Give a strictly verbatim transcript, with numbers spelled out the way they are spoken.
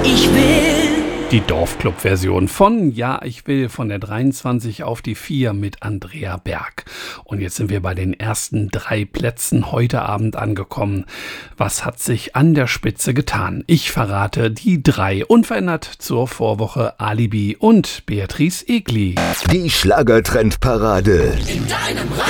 ich will. Die Dorfclub-Version von Ja, ich will von der dreiundzwanzig auf die vier mit Andrea Berg. Und jetzt sind wir bei den ersten drei Plätzen heute Abend angekommen. Was hat sich an der Spitze getan? Ich verrate die drei. Unverändert zur Vorwoche Alibi und Beatrice Egli. Die Schlagertrendparade. In deinem